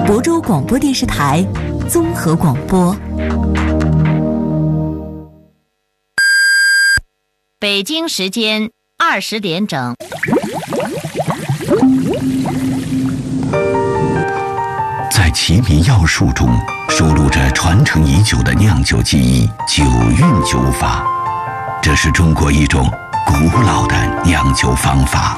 亳州广播电视台综合广播。 北京时间20点整。 在奇米药术中收录着传承已久的酿酒技艺——酒韵酒法。这是中国一种古老的酿酒方法，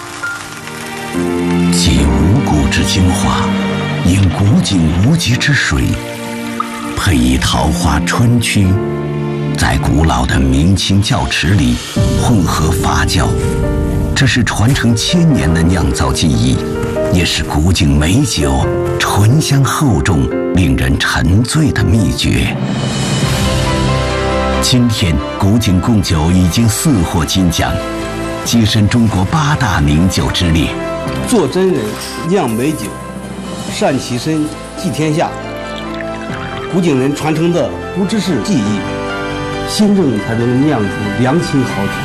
集五谷之精华，饮古井无极之水，配以桃花春曲，在古老的明清窖池里混合发酵。这是传承1000年的酿造技艺，也是古井美酒醇香厚重、令人沉醉的秘诀。今天，古井贡酒已经4获金奖，跻身中国8大名酒之列。 做真人，酿美酒，善其身，济天下。古井人传承的不只是技艺，心正才能酿出良心好酒。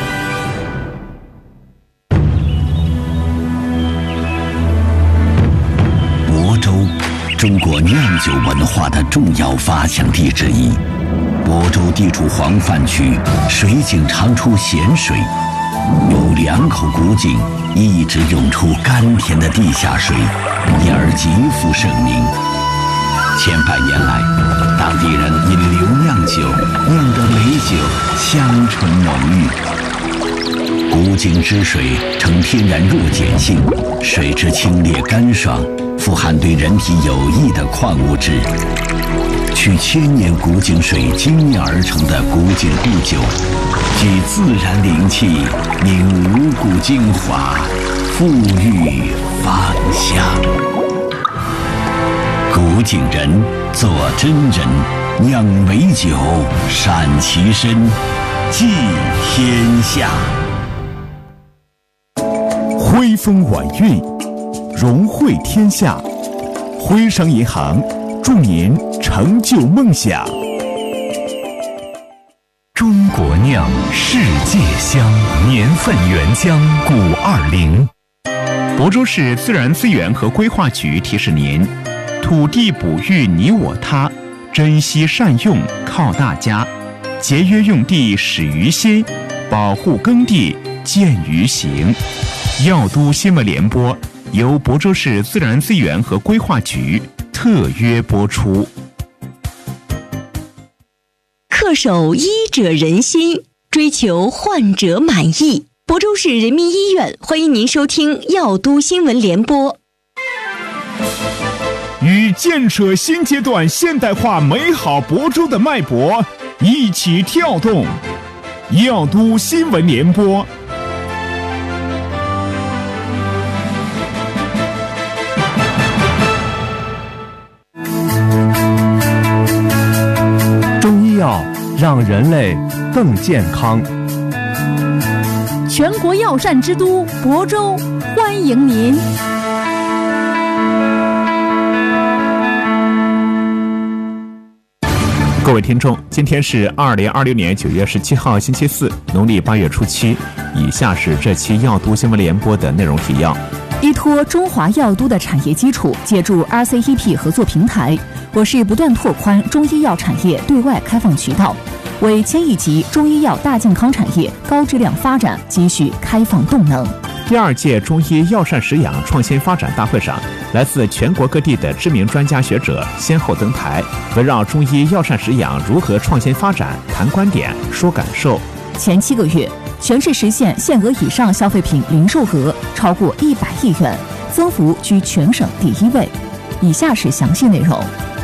亳州，中国酿酒文化的重要发祥地之一。亳州地处黄泛区，水井常出咸水，有2口古井一直涌出甘甜的地下水，因而极负盛名。千百年来，当地人因留酿酒，酿得美酒香醇浓郁。古井之水呈天然弱碱性，水质清冽干爽，富含对人体有益的矿物质。取1000年古井水精炼而成的古井固酒，具自然灵气，凝五谷精华，馥郁芳香。古井人做真人，酿美酒，善其身，济天下。 徽风晚韵，融汇天下。徽商银行祝您成就梦想。 中国酿，世界香，年份原浆520。亳州市自然资源和规划局提示您：土地哺育你我他，珍惜善用靠大家，节约用地始于心，保护耕地见于行。药都新闻联播由亳州市自然资源和规划局特约播出。 恪守医者仁心，追求患者满意。亳州市人民医院欢迎您收听药都新闻联播。 与建设新阶段现代化美好亳州的脉搏一起跳动，药都新闻联播。 中医药让人类更健康。 全国药膳之都亳州，欢迎您。 各位听众，今天是2026年9月17号星期四，农历8月初7。以下是这期药都新闻联播的内容提要。 依托中华药都的产业基础，借助 RCEP 合作平台，我市不断拓宽中医药产业对外开放渠道，为千亿级中医药大健康产业高质量发展积蓄开放动能。 第2届中医药膳食养创新发展大会上，来自全国各地的知名专家学者先后登台，围绕中医药膳食养如何创新发展谈观点、说感受。 前7个月，全市实现限额以上消费品零售额超过100亿元，增幅居全省第1位。以下是详细内容。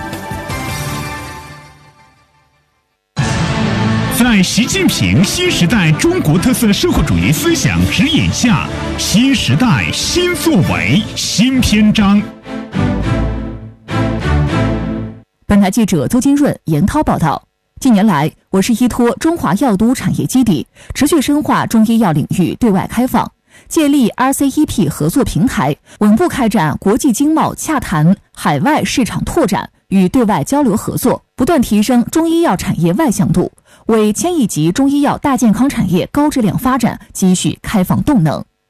在习近平新时代中国特色社会主义思想指引下，新时代新作为新篇章。 本台记者邹金润、严涛报道。近年来，我市依托中华药都产业基底，持续深化中医药领域对外开放，借力 RCEP 合作平台，稳步开展国际经贸洽谈、海外市场拓展与对外交流合作，不断提升中医药产业外向度，为千亿级中医药大健康产业高质量发展积蓄开放动能。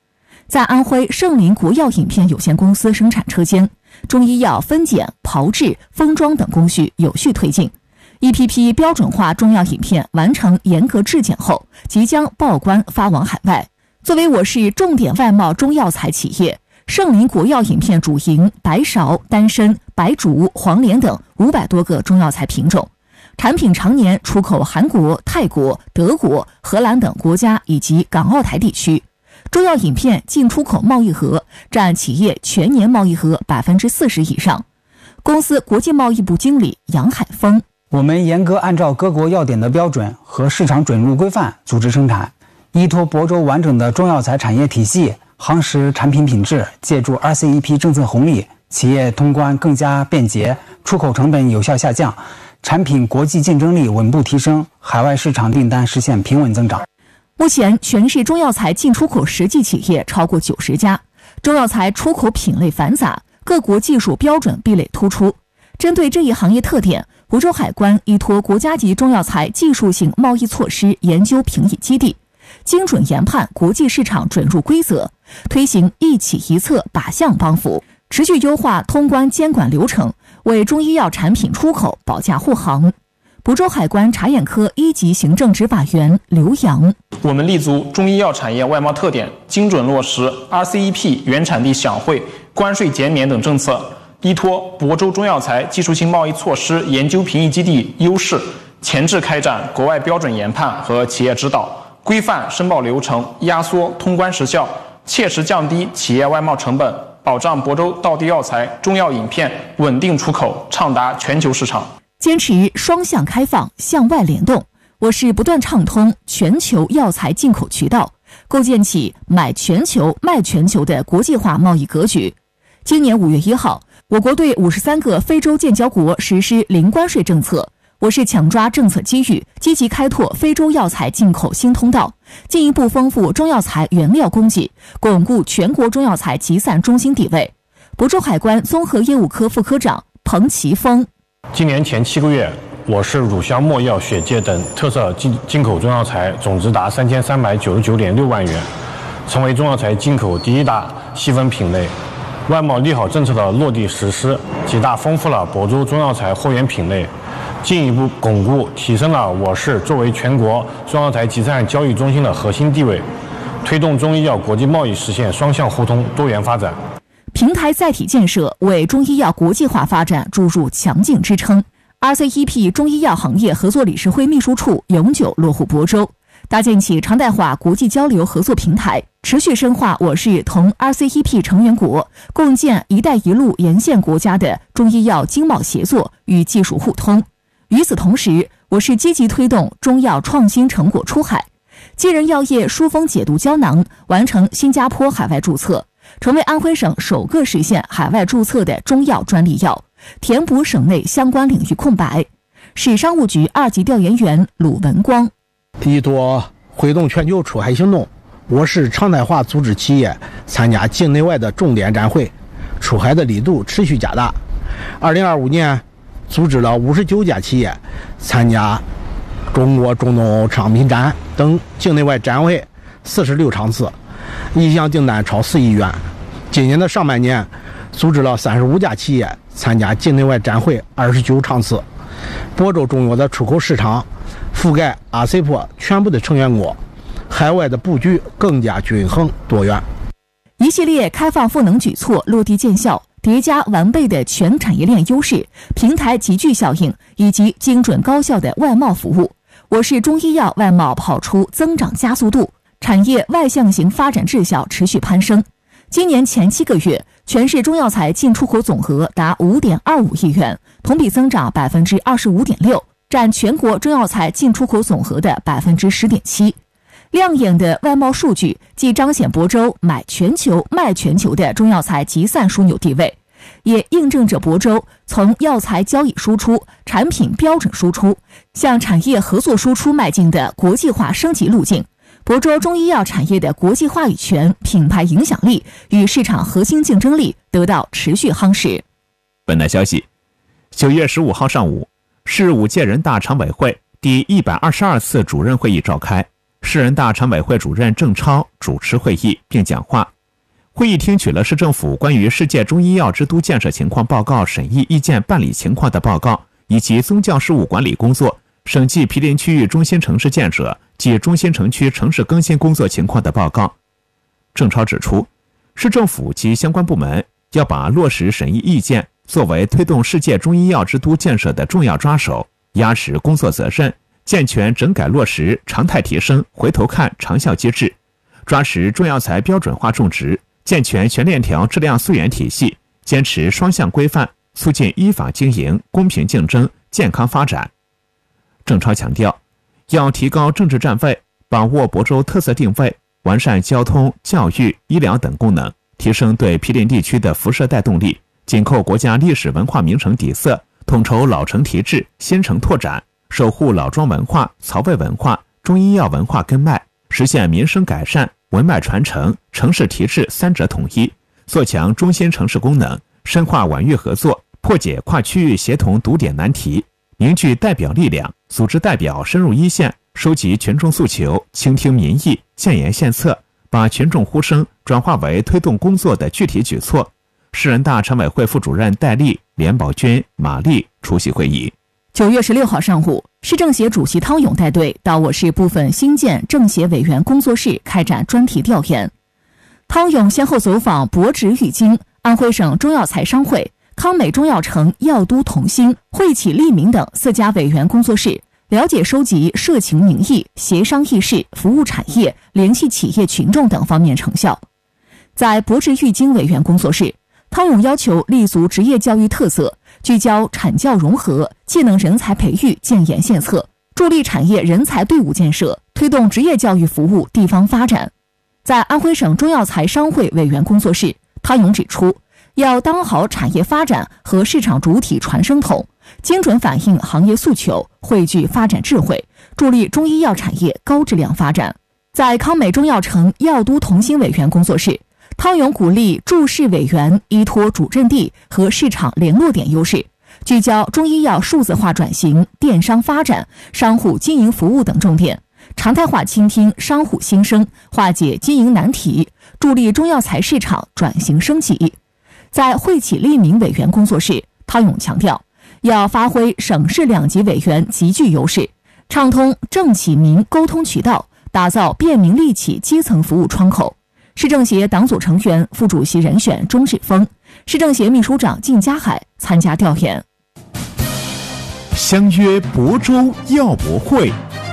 在安徽盛林国药饮片有限公司生产车间，中医药分拣、炮制、封装等工序有序推进。一批批标准化中药饮片完成严格质检后，即将报关发往海外。作为我市重点外贸中药材企业，盛林国药饮片主营白芍、丹参、白术、黄连等500多个中药材品种，产品常年出口韩国、泰国、德国、荷兰等国家以及港澳台地区。中药饮片进出口贸易额占企业全年贸易额40%以上。公司国际贸易部经理杨海峰： 我们严格按照各国药典的标准和市场准入规范组织生产，依托亳州完整的中药材产业体系，夯实产品品质，借助 RCEP 政策红利，企业通关更加便捷，出口成本有效下降，产品国际竞争力稳步提升，海外市场订单实现平稳增长。 目前全市中药材进出口实际企业超过90家，中药材出口品类繁杂，各国技术标准壁垒突出。针对这一行业特点，亳州海关依托国家级中药材技术性贸易措施研究评议基地，精准研判国际市场准入规则，推行一企一策靶向帮扶，持续优化通关监管流程，为中医药产品出口保驾护航。亳州海关查验科1级行政执法员刘洋： 我们立足中医药产业外贸特点，精准落实 RCEP 原产地享惠、关税减免等政策，依托亳州中药材技术性贸易措施研究评议基地优势，前置开展国外标准研判和企业指导，规范申报流程，压缩通关时效，切实降低企业外贸成本，保障亳州道地药材、中药饮片稳定出口，畅达全球市场。 坚持双向开放、向外联动，我市不断畅通全球药材进口渠道，构建起买全球、卖全球的国际化贸易格局。今年5月1号，我国对53个非洲建交国实施零关税政策。我市抢抓政策机遇，积极开拓非洲药材进口新通道，进一步丰富中药材原料供给，巩固全国中药材集散中心地位。亳州海关综合业务科副科长彭奇峰： 今年前7个月，我市乳香、没药、血芥等特色进口中药材总值达3399.6万元，成为中药材进口第1大细分品类。外贸利好政策的落地实施，极大丰富了亳州中药材货源品类，进一步巩固提升了我市作为全国中药材集散交易中心的核心地位，推动中医药国际贸易实现双向互通、多元发展。 平台载体建设为中医药国际化发展注入强劲支撑。RCEP 中医药行业合作理事会秘书处永久落户亳州，搭建起常态化国际交流合作平台，持续深化我市同 RCEP 成员国共建“一带一路”沿线国家的中医药经贸协作与技术互通。与此同时，我市积极推动中药创新成果出海，继任药业疏风解毒胶囊完成新加坡海外注册，成为安徽省首个实现海外注册的中药专利药，填补省内相关领域空白。市商务局2级调研员鲁文光： 依托挥动全球出海行动，我市常态化组织企业参加境内外的重点展会，出海的力度持续加大。2025年组织了59家企业参加中国中东欧商品展等境内外展会46场次，意向订单超4亿元。今年的上半年组织了35家企业参加境内外展会29场次。亳州中药的出口市场覆盖RCEP全部的成员国，海外的布局更加均衡多元。 一系列开放赋能举措落地见效，叠加完备的全产业链优势、平台集聚效应以及精准高效的外贸服务，我市中医药外贸跑出增长加速度，产业外向型发展质效持续攀升。今年前7个月，全市中药材进出口总额达5.25亿元，同比增长25.6%，占全国中药材进出口总额的10.7%。亮眼的外贸数据既彰显亳州买全球、卖全球的中药材集散枢纽地位，也印证着亳州从药材交易输出、产品标准输出向产业合作输出迈进的国际化升级路径。亳州中医药产业的国际话语权、品牌影响力与市场核心竞争力得到持续夯实。 本台消息，9月15号上午，市5届人大常委会第122次主任会议召开，市人大常委会主任郑超主持会议并讲话。 会议听取了市政府关于世界中医药之都建设情况报告审议意见办理情况的报告，以及宗教事务管理工作、审计毗邻区域中心城市建设及中心城区城市更新工作情况的报告。郑超指出，市政府及相关部门要把落实审议意见作为推动世界中医药之都建设的重要抓手，压实工作责任，健全整改落实常态提升回头看长效机制，抓实中药材标准化种植，健全全链条质量溯源体系，坚持双向规范，促进依法经营、公平竞争、健康发展。郑超强调，要提高政治站位，把握亳州特色定位，完善交通、教育、医疗等功能，提升对毗邻地区的辐射带动力，紧扣国家历史文化名城底色，统筹老城提质、新城拓展，守护老庄文化、曹魏文化、中医药文化根脉，实现民生改善、文脉传承、城市提质三者统一，做强中心城市功能，深化皖豫合作，破解跨区域协同堵点难题，凝聚代表力量，组织代表深入一线，收集群众诉求，倾听民意，建言献策，把群众呼声转化为推动工作的具体举措。市人大常委会副主任戴笠、连宝军、马丽出席会议。 9月16号上午，市政协主席汤勇带队到我市部分新建政协委员工作室开展专题调研。汤勇先后走访博智育京、安徽省中药材商会、康美中药城药都同心、惠企利民等4家委员工作室，了解收集社情民意、协商议事、服务产业、联系企业群众等方面成效。在博智育京委员工作室，汤勇要求立足职业教育特色，聚焦产教融合、技能人才培育，建言献策，助力产业人才队伍建设，推动职业教育服务地方发展。在安徽省中药材商会委员工作室，汤勇指出，要当好产业发展和市场主体传声筒，精准反映行业诉求，汇聚发展智慧，助力中医药产业高质量发展。在康美中药城药都同心委员工作室，汤勇鼓励驻市委员依托主阵地和市场联络点优势，聚焦中医药数字化转型、电商发展、商户经营服务等重点，常态化倾听商户心声，化解经营难题，助力中药材市场转型升级。在惠企利民委员工作室，汤勇强调，要发挥省市2级委员极具优势，畅通政企民沟通渠道，打造便民利企基层服务窗口。市政协党组成员、副主席人选钟志峰，市政协秘书长靳家海参加调研。 相约亳州药博会。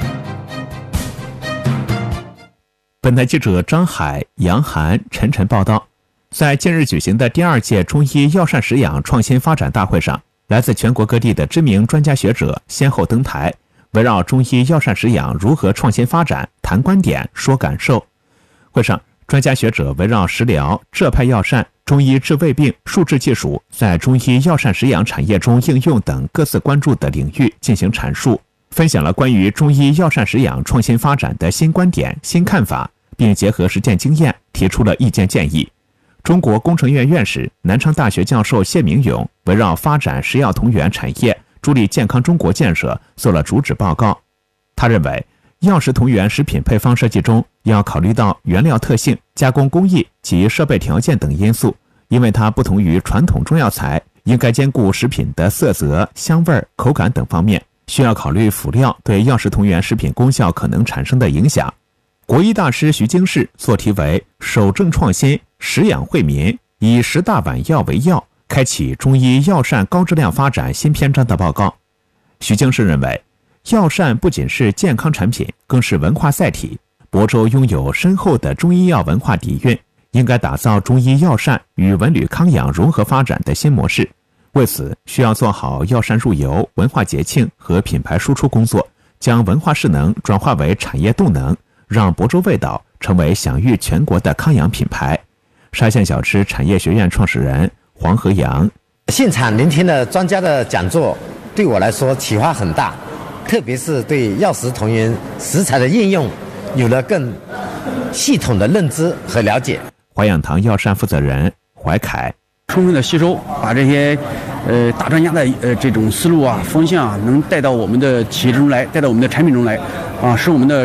本台记者张海、杨涵、陈晨报道，在近日举行的第2届中医药膳食养创新发展大会上，来自全国各地的知名专家学者先后登台，围绕中医药膳食养如何创新发展谈观点、说感受。会上，专家学者围绕食疗、浙派药膳、中医治胃病、数字技术在中医药膳食养产业中应用等各自关注的领域进行阐述，分享了关于中医药膳食养创新发展的新观点、新看法，并结合实践经验提出了意见建议。中国工程院院士、南昌大学教授谢明勇围绕发展食药同源产业、助力健康中国建设做了主旨报告。他认为，药食同源食品配方设计中要考虑到原料特性、加工工艺及设备条件等因素，因为它不同于传统中药材，应该兼顾食品的色泽、香味、口感等方面，需要考虑辅料对药食同源食品功效可能产生的影响。国医大师徐京士做题为“守正创新，食养惠民，以10大碗药为药，开启中医药膳高质量发展新篇章”的报告。徐京士认为，药膳不仅是健康产品，更是文化载体。亳州拥有深厚的中医药文化底蕴，应该打造中医药膳与文旅康养融合发展的新模式。为此，需要做好药膳入游、文化节庆和品牌输出工作，将文化势能转化为产业动能，让亳州味道成为享誉全国的康养品牌。沙县小吃产业学院创始人黄和阳： 现场聆听了专家的讲座，对我来说启发很大，特别是对药食同源食材的应用有了更系统的认知和了解。 淮养堂药膳负责人怀凯： 充分的吸收，把这些大专家的这种思路啊、方向啊，能带到我们的企业中来，带到我们的产品中来，啊，使我们的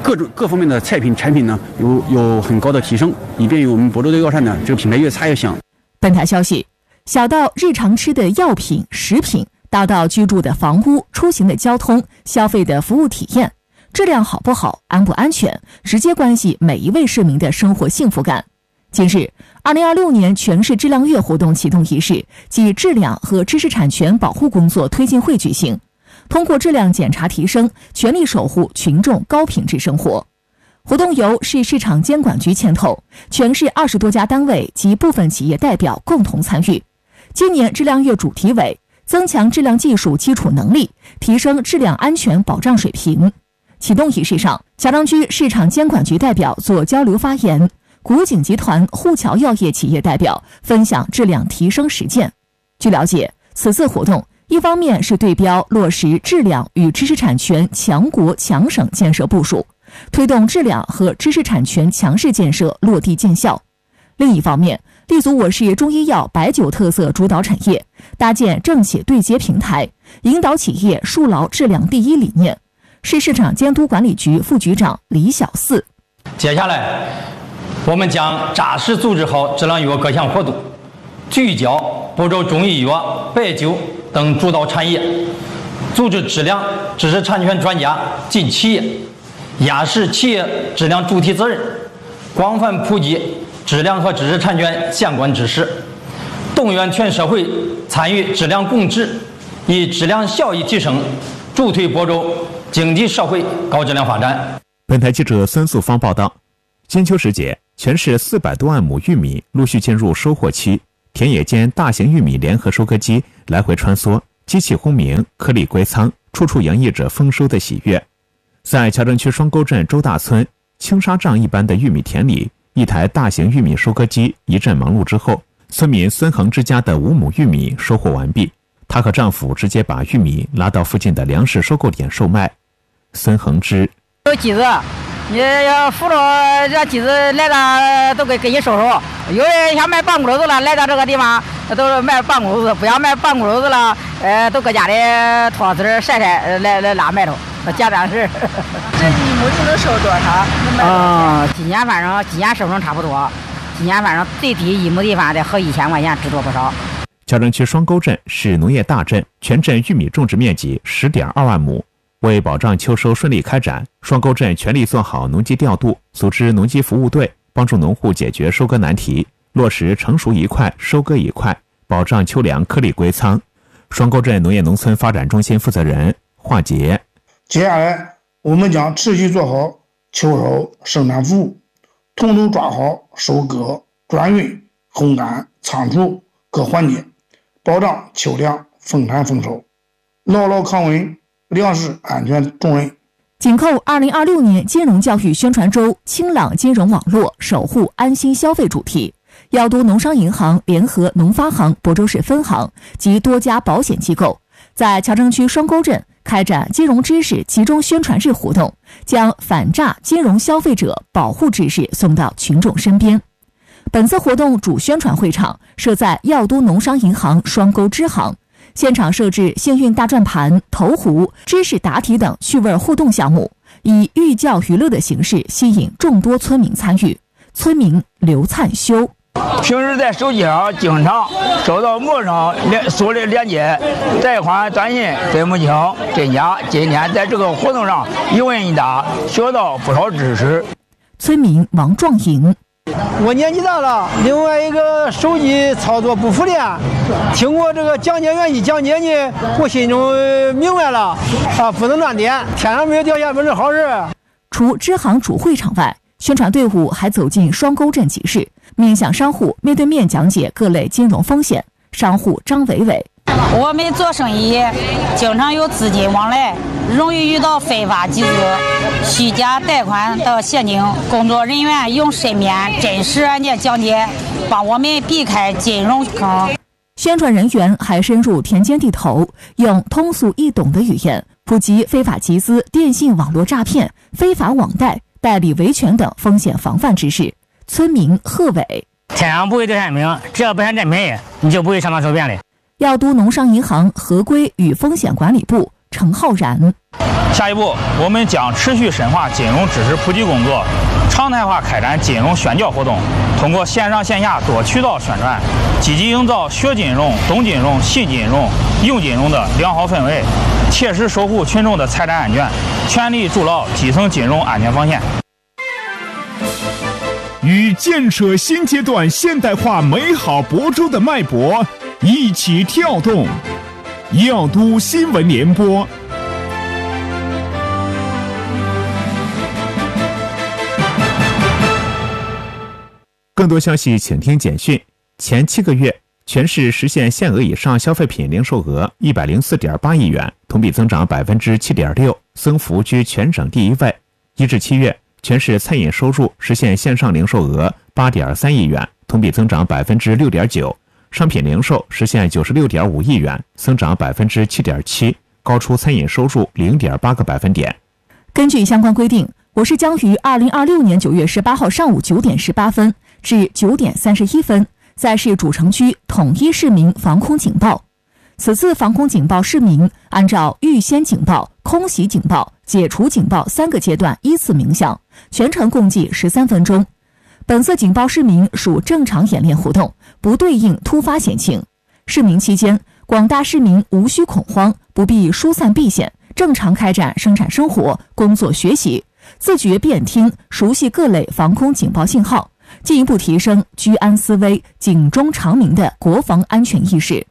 各方面的产品呢有很高的提升，以便于我们亳州的药膳呢这个品牌越擦越香。 本台消息，小到日常吃的药品、食品，大到居住的房屋、出行的交通、消费的服务体验，质量好不好、安不安全，直接关系每一位市民的生活幸福感。近日，2026年全市质量月活动启动仪式暨质量和知识产权保护工作推进会举行，通过质量检查提升，全力守护群众高品质生活。活动由市市场监管局牵头，全市20多家单位及部分企业代表共同参与。今年质量月主题为增强质量技术基础能力，提升质量安全保障水平。启动仪式上，桥张区市场监管局代表做交流发言，古井集团沪桥药业企业代表分享质量提升实践。据了解，此次活动一方面是对标落实质量与知识产权强国强省建设部署，推动质量和知识产权强势建设落地见效；另一方面，立足我市中医药白酒特色主导产业，搭建政企对接平台，引导企业树牢质量第一理念。市市场监督管理局副局长李小四： 接下来，我们将扎实组织好质量月各项活动，聚焦亳州中医药、白酒等主导产业，组织质量知识产权专家进企业，压实企业质量主体责任，广泛普及质量和知识产权相关知识，动员全社会参与质量共治，以质量效益提升助推亳州经济社会高质量发展。 本台记者孙素芳报道，金秋时节，全市400多万亩玉米陆续进入收获期，田野间大型玉米联合收割机来回穿梭，机器轰鸣，颗粒归仓，处处洋溢着丰收的喜悦。在桥镇区双沟镇周大村青纱帐一般的玉米田里，一台大型玉米收割机一阵忙碌之后，村民孙恒之家的5亩玉米收获完毕，她和丈夫直接把玉米拉到附近的粮食收购点售卖。孙恒之： 有机子，你要扶着这机子来了都给你收收。有人想买半谷篓子了，来到这个地方都是卖半谷篓子，不想买半谷篓子了，都搁家里脱丝晒晒来拉卖头，简单是。 这一亩地能收多少？ 今年反正今年收成差不多，今年反正最低一亩地方得合1000块钱，值多不少。 桥镇区双沟镇是农业大镇，全镇玉米种植面积10.2万亩。为保障秋收顺利开展，双沟镇全力做好农机调度，组织农机服务队，帮助农户解决收割难题，落实成熟一块收割一块，保障秋粮颗粒归仓。双沟镇农业农村发展中心负责人华杰： 接下来我们将持续做好秋收生产服务，统筹抓好收割、转运、烘干、仓储各环节，保障秋粮丰产丰收，牢牢抗稳粮食安全重任。 紧扣2026年金融教育宣传周清朗金融网络守护安心消费主题，药都农商银行联合农发行亳州市分行及多家保险机构，在桥镇区双沟镇开展金融知识集中宣传日活动，将反诈金融消费者保护知识送到群众身边。本次活动主宣传会场设在药都农商银行双沟支行，现场设置幸运大转盘、投壶、知识答题等趣味互动项目，以寓教于乐的形式吸引众多村民参与。村民刘灿修： 平时在手机上经常收到陌生所的链接，贷款短信分不清真假。今天在这个活动上一问一答，学到不少知识。 村民王壮莹： 我年纪大了，另外一个手机操作不熟练，听过这个讲解员一讲解呢，我心中明白了不能乱点，天上没有掉下本是好事。 除支行主会场外，宣传队伍还走进双沟镇集市，面向商户面对面讲解各类金融风险。商户张伟伟： 我们做生意经常有资金往来，容易遇到非法集资、虚假贷款的陷阱，工作人员用身边真实案件讲解，帮我们避开金融坑。 宣传人员还深入田间地头，用通俗易懂的语言普及非法集资、电信网络诈骗、非法网贷、代理维权等风险防范知识。村民贺伟： 天上不会掉馅饼，只要不想占便宜，你就不会上当受骗的。 药都农商银行合规与风险管理部程浩然。 下一步，我们将持续深化金融知识普及工作，常态化开展金融宣教活动，通过线上线下多渠道宣传，积极营造学金融、懂金融、信金融、用金融的良好氛围，切实守护群众的财产安全，全力筑牢基层金融安全防线。 与建设新阶段现代化美好亳州的脉搏一起跳动，耀都新闻联播。 更多消息请听简讯。前7个月，全市实现限额以上消费品零售额104.8亿元，同比增长7.6%，增幅居全省第1位。1至7月，全市餐饮收入实现线上零售额8.3亿元，同比增长6.9%，商品零售实现96.5亿元，增长7.7%，高出餐饮收入0.8个百分点。 根据相关规定，我市将于2026年9月18号上午9点18分至9点31分，在市主城区统一市民防空警报。此次防空警报市民按照预先警报、空袭警报、解除警报3个阶段依次鸣响，全程共计13分钟。本次警报市民属正常演练活动，不对应突发险情。市鸣期间，广大市民无需恐慌，不必疏散避险，正常开展生产生活、工作学习，自觉辨听、熟悉各类防空警报信号，进一步提升居安思危、警钟长鸣的国防安全意识。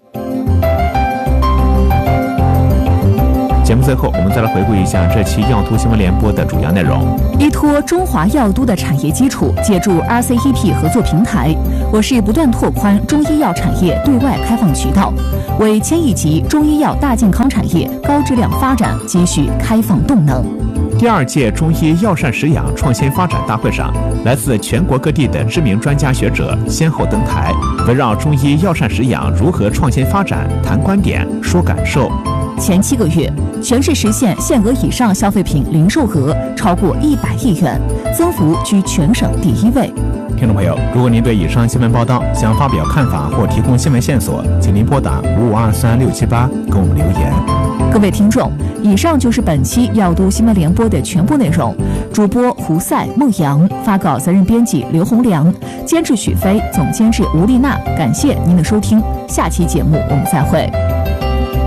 节目最后，我们再来回顾一下这期耀都新闻联播的主要内容。 依托中华耀都的产业基础，借助 RCEP 合作平台，我市不断拓宽中医药产业对外开放渠道，为千亿级中医药大健康产业高质量发展积蓄开放动能。 第2届中医药膳食养创新发展大会上，来自全国各地的知名专家学者先后登台，围绕中医药膳食养如何创新发展谈观点、说感受。 前7个月，全市实现限额以上消费品零售额超过100亿元，增幅居全省第1位。 听众朋友，如果您对以上新闻报道想发表看法或提供新闻线索，请您拨打5523678跟我们留言。 各位听众，以上就是本期耀都新闻联播的全部内容。主播胡赛、孟阳，发稿责任编辑刘洪良，监制许飞，总监制吴丽娜。感谢您的收听，下期节目我们再会。